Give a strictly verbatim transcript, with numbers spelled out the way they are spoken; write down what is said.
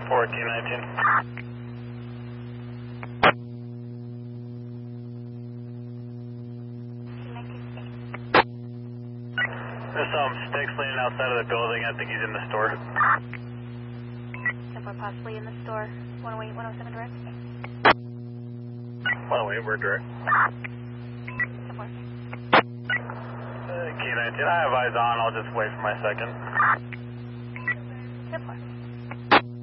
fourteen nineteen. There's some sticks leaning outside of the building. I think he's in the store. ten four possibly in the store. one oh eight, one oh seven direct. one oh eight, we're direct. ten four. Uh, K nineteen, I have eyes on. I'll just wait for my second.